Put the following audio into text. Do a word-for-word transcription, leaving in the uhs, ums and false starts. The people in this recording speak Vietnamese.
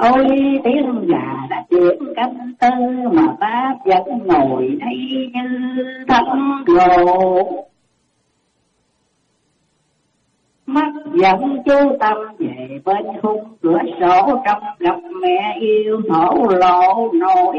Ôi tiếng gà đã chuyển canh tư mà ta vẫn ngồi đây như thấm lộ. Mắt dẫn chú Tâm về bên khung cửa sổ, trong gặp mẹ yêu thổ lộ nỗi